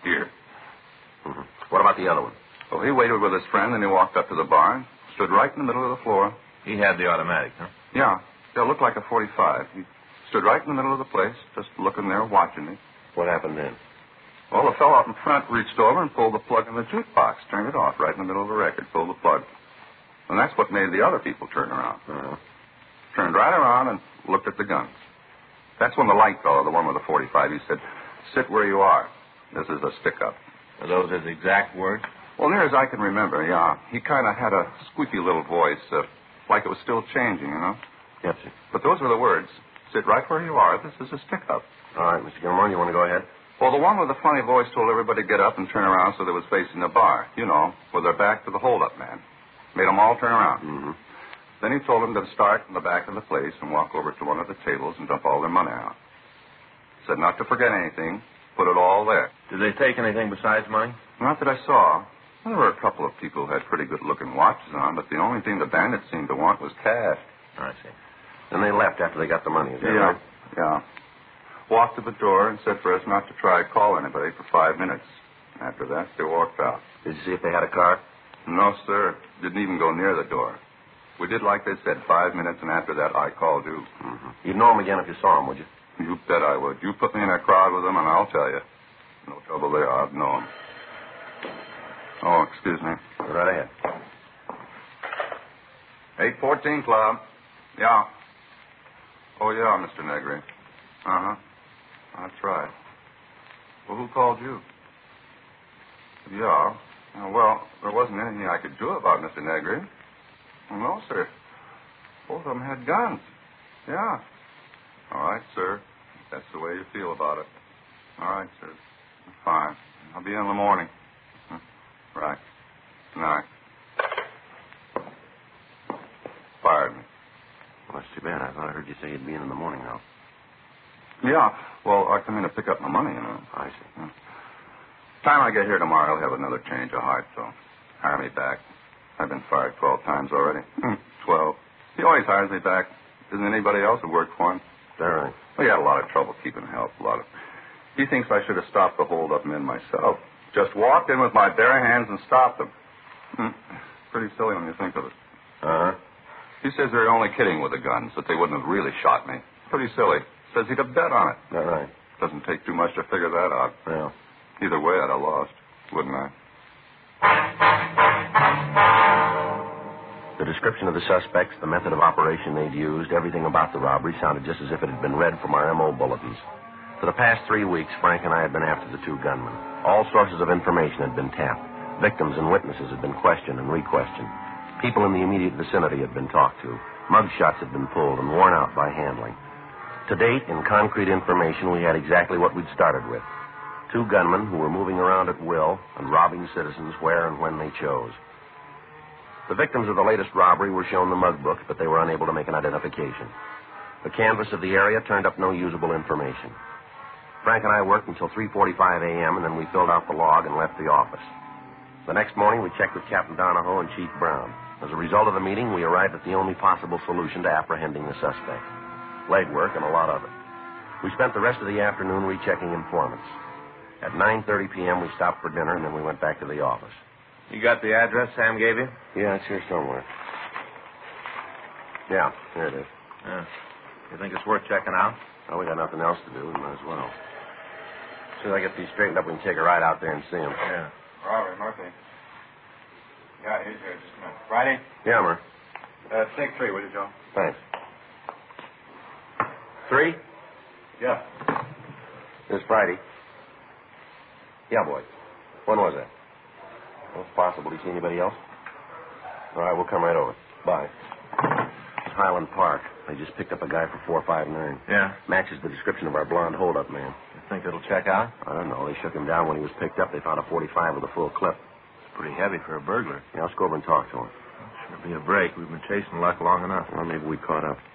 Here. Mm-hmm. What about the other one? Well, he waited with his friend, and he walked up to the bar, stood right in the middle of the floor. He had the automatic, huh? Yeah. It looked like a .45. He stood right in the middle of the place, just looking there, watching me. What happened then? Well, the fellow out in front reached over and pulled the plug in the jukebox, turned it off right in the middle of the record, pulled the plug. And that's what made the other people turn around. Uh-huh. Turned right around and looked at the guns. That's when the light fellow, the one with the .45, he said, "Sit where you are. This is a stick-up." Are those his exact words? Well, near as I can remember, yeah. He kind of had a squeaky little voice, like it was still changing, you know. Yes, sir. But those were the words. Sit right where you are. This is a stick-up. All right, Mr. Gilmore, you want to go ahead? Well, the one with the funny voice told everybody to get up and turn around so they was facing the bar, you know, with their back to the hold-up man. Made them all turn around. Mm-hmm. Then he told them to start in the back of the place and walk over to one of the tables and dump all their money out. Said not to forget anything. Put it all there. Did they take anything besides money? Not that I saw. Well, there were a couple of people who had pretty good-looking watches on, but the only thing the bandits seemed to want was cash. I see. Then they left after they got the money, is that right? Yeah. Walked to the door and said for us not to try to call anybody for 5 minutes. After that, they walked out. Did you see if they had a card? No, sir. Didn't even go near the door. We did like they said, 5 minutes, and after that, I called you. Mm-hmm. You'd know them again if you saw them, would you? You bet I would. You put me in a crowd with them, and I'll tell you. No trouble there. I'd know them. Oh, excuse me. Go right ahead. 814 Club. Yeah. Oh, yeah, Mr. Negri. Uh-huh. That's right. Well, who called you? Yeah. Well, there wasn't anything I could do about Mr. Negri. Well, no, sir. Both of them had guns. Yeah. All right, sir. That's the way you feel about it. All right, sir. Fine. I'll be in the morning. Right. Good night. Fired me. Well, that's too bad. I thought I heard you say you'd be in the morning now. Yeah. Well, I come in to pick up my money, you know. I see. Time I get here tomorrow, I'll have another change of heart, so hire me back. I've been fired 12 times already. 12. He always hires me back. Isn't anybody else who worked for him? Is that right? Well, he had a lot of trouble keeping help. He thinks I should have stopped the hold-up men myself. Just walked in with my bare hands and stopped them. Pretty silly when you think of it. Uh-huh. He says they're only kidding with the guns, that they wouldn't have really shot me. Pretty silly. Says he'd have bet on it. Is that right? Doesn't take too much to figure that out. Well. Either way, I'd have lost, wouldn't I? The description of the suspects, the method of operation they'd used, everything about the robbery sounded just as if it had been read from our M.O. bulletins. For the past 3 weeks, Frank and I had been after the two gunmen. All sources of information had been tapped. Victims and witnesses had been questioned and re-questioned. People in the immediate vicinity had been talked to. Mug shots had been pulled and worn out by handling. To date, in concrete information, we had exactly what we'd started with. Two gunmen who were moving around at will and robbing citizens where and when they chose. The victims of the latest robbery were shown the mug books, but they were unable to make an identification. The canvass of the area turned up no usable information. Frank and I worked until 3:45 a.m., and then we filled out the log and left the office. The next morning, we checked with Captain Donahoe and Chief Brown. As a result of the meeting, we arrived at the only possible solution to apprehending the suspect. Legwork and a lot of it. We spent the rest of the afternoon rechecking informants. At 9:30 p.m., we stopped for dinner, and then we went back to the office. You got the address Sam gave you? Yeah, it's here somewhere. Yeah, here it is. Yeah. You think it's worth checking out? Well, we got nothing else to do. We might as well. As soon as I get these straightened up, we can take a ride out there and see him. Yeah. Robert, Murphy. Yeah, he's here. Just a minute. Friday? Yeah, Murph. Take 3, will you, Joe? Thanks. 3? Yeah. This Friday. Yeah, boy. When was that? Well, it's possible. Did you see anybody else? All right, we'll come right over. Bye. It's Highland Park. They just picked up a guy for 459. Yeah? Matches the description of our blonde hold-up man. You think it'll check out? I don't know. They shook him down when he was picked up. They found a 45 with a full clip. It's pretty heavy for a burglar. Yeah, let's go over and talk to him. Sure be a break. We've been chasing luck long enough. Well, maybe we caught up.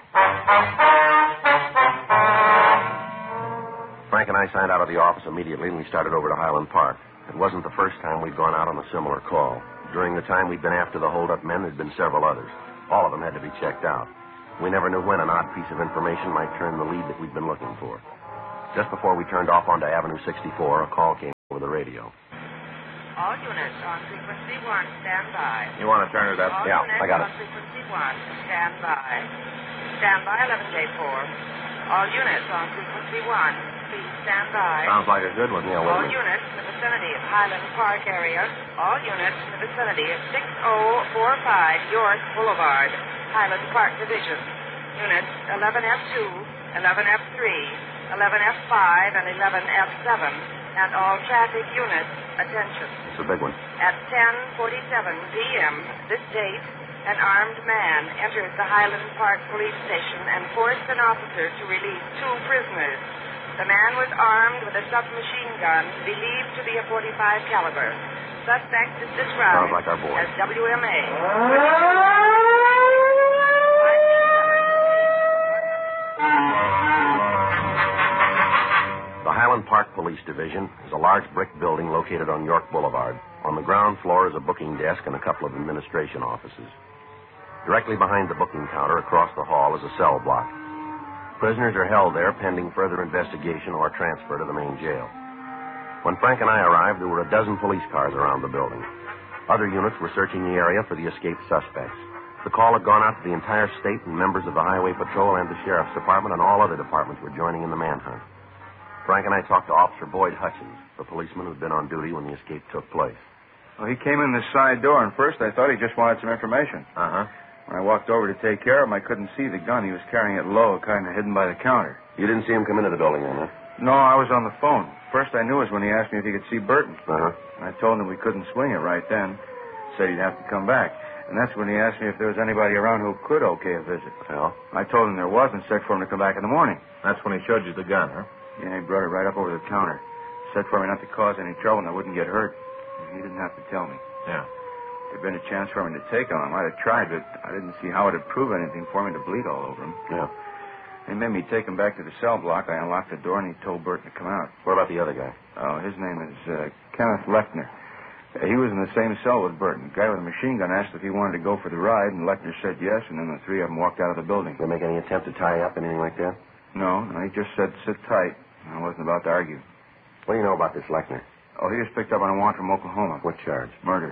Frank and I signed out of the office immediately, and we started over to Highland Park. It wasn't the first time we'd gone out on a similar call. During the time we'd been after the hold-up men, there'd been several others. All of them had to be checked out. We never knew when an odd piece of information might turn the lead that we'd been looking for. Just before we turned off onto Avenue 64, a call came over the radio. All units on frequency 1, stand by. You want to turn it up? All Yeah, units I got on it. frequency 1, stand by. Stand by 11J4. All units on frequency 1, please stand by. Sounds like a good one. Yeah, All wait a minute. units in the vicinity of Highland Park area. All units in the vicinity of 6045 York Boulevard, Highland Park Division. Units 11F2, 11F3, 11F5, and 11F7. And all traffic units, attention. It's a big one. At 10:47 p.m. this date, an armed man entered the Highland Park Police Station and forced an officer to release 2 prisoners. The man was armed with a submachine gun believed to be a .45 caliber. Suspect is described Sounds like our boy. as WMA. The Highland Park Police Division is a large brick building located on York Boulevard. On the ground floor is a booking desk and a couple of administration offices. Directly behind the booking counter across the hall is a cell block. Prisoners are held there pending further investigation or transfer to the main jail. When Frank and I arrived, there were a dozen police cars around the building. Other units were searching the area for the escaped suspects. The call had gone out to the entire state, and members of the Highway Patrol and the Sheriff's Department and all other departments were joining in the manhunt. Frank and I talked to Officer Boyd Hutchins, the policeman who'd been on duty when the escape took place. Well, he came in this side door, and first I thought he just wanted some information. Uh-huh. When I walked over to take care of him, I couldn't see the gun. He was carrying it low, kind of hidden by the counter. You didn't see him come into the building then, huh? No, I was on the phone. First I knew was when he asked me if he could see Burton. Uh-huh. I told him we couldn't swing it right then. Said he'd have to come back. And that's when he asked me if there was anybody around who could okay a visit. Well? I told him there was and said for him to come back in the morning. That's when he showed you the gun, huh? Yeah, he brought it right up over the counter. Said for me not to cause any trouble and I wouldn't get hurt. He didn't have to tell me. Yeah. If there'd been a chance for me to take him, I might have tried, but I didn't see how it'd prove anything for me to bleed all over him. Yeah. They made me take him back to the cell block. I unlocked the door and he told Burton to come out. What about the other guy? Oh, his name is Kenneth Lechner. He was in the same cell with Burton. The guy with the machine gun asked if he wanted to go for the ride, and Lechner said yes, and then the three of them walked out of the building. Did they make any attempt to tie you up, anything like that? No, he just said sit tight. I wasn't about to argue. What do you know about this Lechner? Oh, he was picked up on a warrant from Oklahoma. What charge? Murder.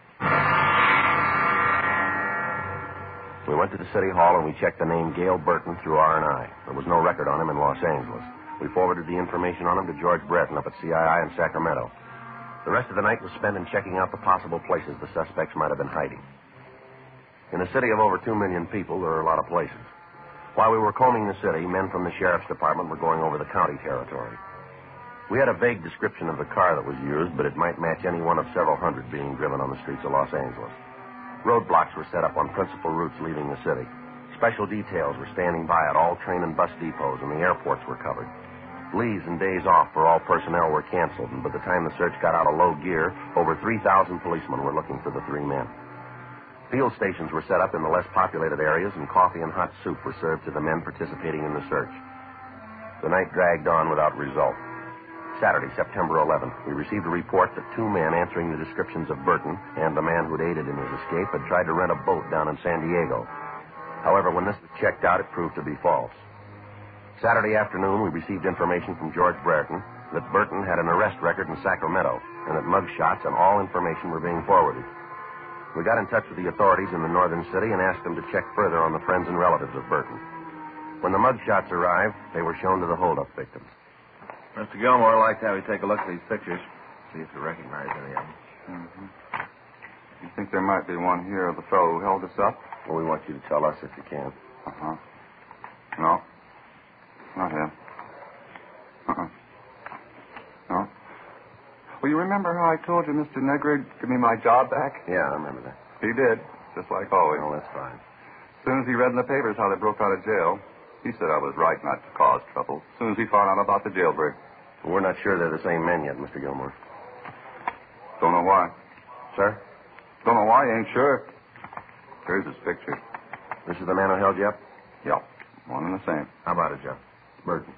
We went to the city hall and we checked the name Gail Burton through R&I. There was no record on him in Los Angeles. We forwarded the information on him to George Breton up at CII in Sacramento. The rest of the night was spent in checking out the possible places the suspects might have been hiding. In a city of over 2 million people, there are a lot of places. While we were combing the city, men from the Sheriff's Department were going over the county territory. We had a vague description of the car that was used, but it might match any one of several hundred being driven on the streets of Los Angeles. Roadblocks were set up on principal routes leaving the city. Special details were standing by at all train and bus depots, and the airports were covered. Leaves and days off for all personnel were canceled, and by the time the search got out of low gear, over 3,000 policemen were looking for the 3 men. Field stations were set up in the less populated areas, and coffee and hot soup were served to the men participating in the search. The night dragged on without result. Saturday, September 11th, we received a report that 2 men answering the descriptions of Burton and the man who'd aided in his escape had tried to rent a boat down in San Diego. However, when this was checked out, it proved to be false. Saturday afternoon, we received information from George Breton that Burton had an arrest record in Sacramento and that mug shots and all information were being forwarded. We got in touch with the authorities in the northern city and asked them to check further on the friends and relatives of Burton. When the mug shots arrived, they were shown to the holdup victims. Mr. Gilmore, I'd like to have you take a look at these pictures, see if you recognize any of them. Mm-hmm. You think there might be one here of the fellow who held us up? Well, we want you to tell us if you can. Uh-huh. No. Not him. Uh-uh. No. Well, you remember how I told you Mr. Negrig give me my job back? Yeah, I remember that. He did, just like always. Oh, that's fine. As soon as he read in the papers how they broke out of jail, he said I was right not to cause trouble. As soon as he found out about the jailbreak. Well, we're not sure they're the same men yet, Mr. Gilmore. Don't know why. Sir? Don't know why, ain't sure. Here's his picture. This is the man who held you up? Yep, one and the same. How about it, Joe? Burton.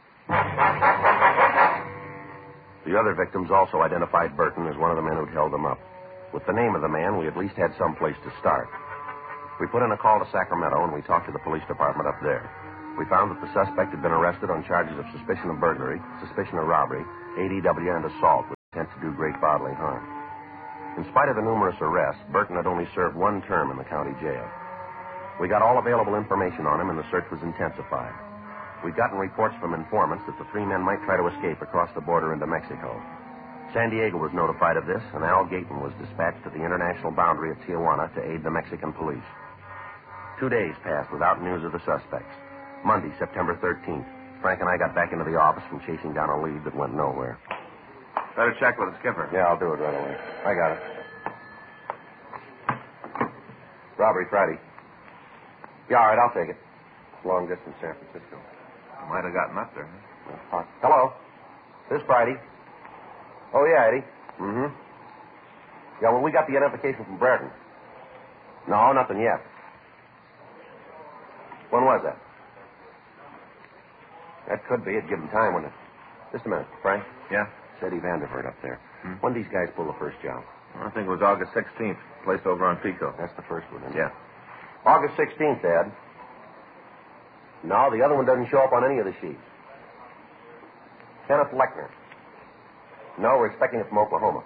The other victims also identified Burton as one of the men who'd held them up. With the name of the man, we at least had some place to start. We put in a call to Sacramento, and we talked to the police department up there. We found that the suspect had been arrested on charges of suspicion of burglary, suspicion of robbery, ADW, and assault. intent to do great bodily harm. In spite of the numerous arrests, Burton had only served one term in the county jail. We got all available information on him, and the search was intensified. We'd gotten reports from informants that the three men might try to escape across the border into Mexico. San Diego was notified of this, and Al Gayton was dispatched to the international boundary of Tijuana to aid the Mexican police. 2 days passed without news of the suspects. Monday, September 13th, Frank and I got back into the office from chasing down a lead that went nowhere. Better check with the skipper. Yeah, I'll do it right away. I got it. Robbery Friday. Yeah, all right, I'll take it. Long distance San Francisco. Might have gotten up there. Huh? Hello. This Friday. Oh, yeah, Eddie. Mm-hmm. Yeah, well, we got the identification from Brereton. No, nothing yet. When was that? That could be. It'd give him time, wouldn't it? Just a minute, Frank. Yeah? It's Eddie Vandervoort up there. When did these guys pull the first job? I think it was August 16th. Place over on Pico. That's the first one, isn't it? Yeah. August 16th, Ed. No, the other one doesn't show up on any of the sheets. Kenneth Lechner. No, we're expecting it from Oklahoma.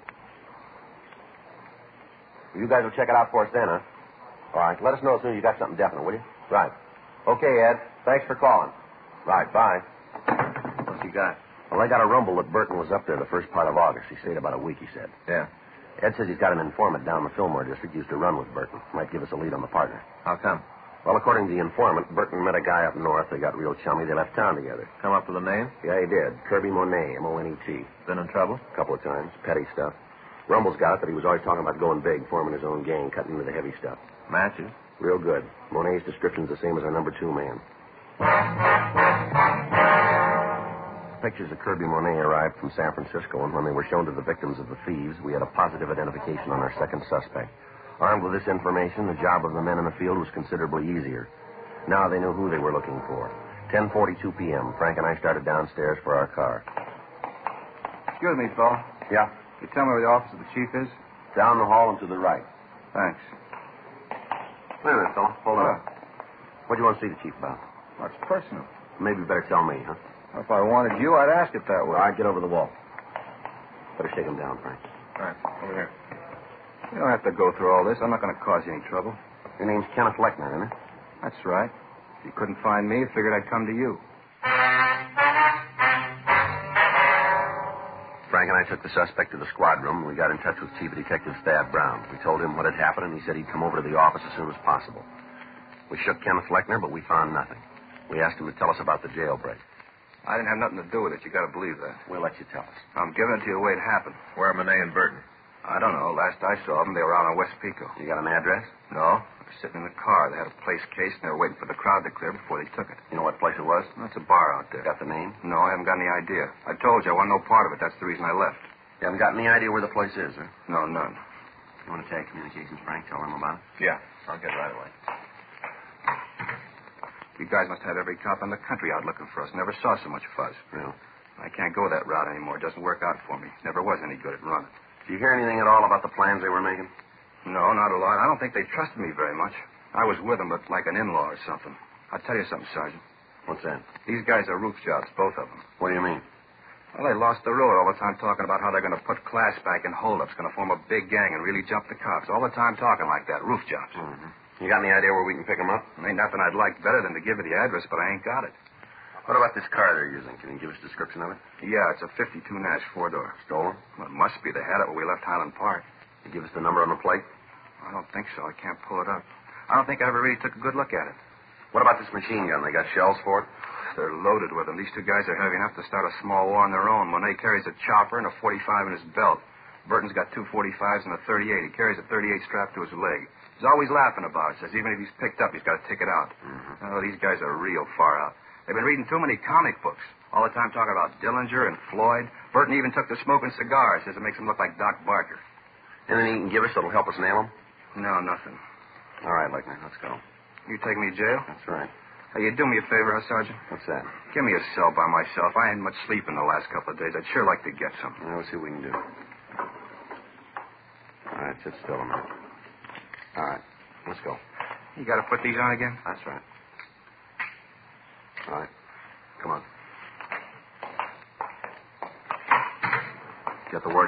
You guys will check it out for us then, huh? All right. Let us know as soon as you got something definite, will you? Right. Okay, Ed. Thanks for calling. Right. Bye. What's he got? Well, I got a rumble that Burton was up there the first part of August. He stayed about a week, he said. Yeah. Ed says he's got an informant down in the Fillmore district used to run with Burton. Might give us a lead on the partner. How come? Well, according to the informant, Burton met a guy up north. They got real chummy. They left town together. Come up with a name? Yeah, he did. Kirby Monet, M-O-N-E-T. Been in trouble? A couple of times. Petty stuff. Rumble's got it that he was always talking about going big, forming his own gang, cutting into the heavy stuff. Matches? Real good. Monet's description's the same as our number 2 man. Pictures of Kirby Monet arrived from San Francisco, and when they were shown to the victims of the thieves, we had a positive identification on our second suspect. Armed with this information, the job of the men in the field was considerably easier. Now they knew who they were looking for. 10:42 p.m., Frank and I started downstairs for our car. Excuse me, Phil. Yeah? Can you tell me where the office of the chief is? Down the hall and to the right. Thanks. Wait a minute, fella. Hold on. What do you want to see the chief about? Well, it's personal. Maybe you better tell me, huh? If I wanted you, I'd ask it that way. All right, get over the wall. Better shake him down, Frank. All right. Over here. You don't have to go through all this. I'm not going to cause you any trouble. Your name's Kenneth Lechner, isn't it? That's right. If you couldn't find me, I figured I'd come to you. Frank and I took the suspect to the squad room, and we got in touch with Chief Detective Thad Brown. We told him what had happened, and he said he'd come over to the office as soon as possible. We shook Kenneth Lechner, but we found nothing. We asked him to tell us about the jailbreak. I didn't have nothing to do with it. You got to believe that. We'll let you tell us. I'm giving it to you the way it happened. Where are Monet and Burton? I don't know. Last I saw them, they were out on West Pico. You got an address? No. They were sitting in the car. They had a place cased, and they were waiting for the crowd to clear before they took it. You know what place it was? That's a bar out there. Got the name? No, I haven't got any idea. I told you I want no part of it. That's the reason I left. You haven't got any idea where the place is, huh? No, none. You want to take communications, Frank? Tell them about it? Yeah. I'll get it right away. You guys must have every cop in the country out looking for us. Never saw so much fuzz. Yeah. I can't go that route anymore. It doesn't work out for me. Never was any good at running. Did you hear anything at all about the plans they were making? No, not a lot. I don't think they trusted me very much. I was with them, but like an in-law or something. I'll tell you something, Sergeant. What's that? These guys are roof jobs, both of them. What do you mean? Well, they lost the road all the time talking about how they're going to put class back in holdups, going to form a big gang and really jump the cops. All the time talking like that. Roof jobs. Mm-hmm. You got any idea where we can pick them up? Ain't nothing I'd like better than to give you the address, but I ain't got it. What about this car they're using? Can you give us a description of it? Yeah, it's a 52 Nash 4-door. Stolen? Well, it must be. They had it when we left Highland Park. Can you give us the number on the plate? I don't think so. I can't pull it up. I don't think I ever really took a good look at it. What about this machine gun? They got shells for it? They're loaded with them. These two guys are heavy enough to start a small war on their own. Monet carries a chopper and a 45 in his belt. Burton's got 2 45s and a 38. He carries a 38 strapped to his leg. He's always laughing about it. Says even if he's picked up, he's got to take it out. Mm-hmm. Oh, these guys are real far out. They've been reading too many comic books. All the time talking about Dillinger and Floyd. Burton even took to smoking cigars. Says it makes him look like Doc Barker. Anything you can give us that'll help us nail them? No, nothing. All right, Lechner, let's go. You take me to jail? That's right. Hey, you do me a favor, huh, Sergeant? What's that? Give me a cell by myself. I ain't much sleep in the last couple of days. I'd sure like to get some. Well, let's see what we can do. All right, sit still a minute. All right, let's go. You got to put these on again? That's right. All right, come on. Get the word